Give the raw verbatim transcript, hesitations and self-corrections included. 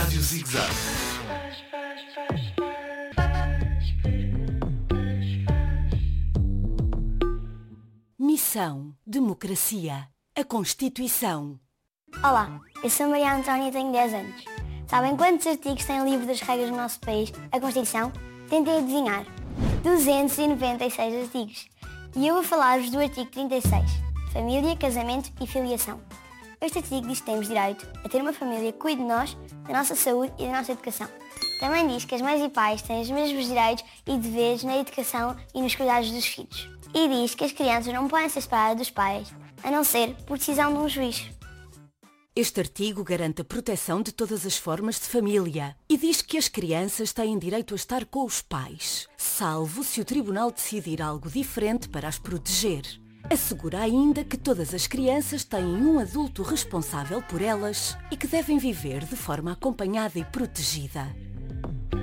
Rádio Zig-Zag. Missão, democracia, a Constituição. Olá, eu sou Maria Antónia e tenho dez anos. Sabem quantos artigos tem o livro das regras do nosso país, a Constituição? Tentem adivinhar. duzentos e noventa e seis artigos. E eu vou falar-vos do artigo trinta e seis, família, casamento e filiação. Este artigo diz que temos direito a ter uma família que cuide de nós, da nossa saúde e da nossa educação. Também diz que as mães e pais têm os mesmos direitos e deveres na educação e nos cuidados dos filhos. E diz que as crianças não podem ser separadas dos pais, a não ser por decisão de um juiz. Este artigo garante a proteção de todas as formas de família e diz que as crianças têm direito a estar com os pais, salvo se o tribunal decidir algo diferente para as proteger. Assegura ainda que todas as crianças têm um adulto responsável por elas e que devem viver de forma acompanhada e protegida.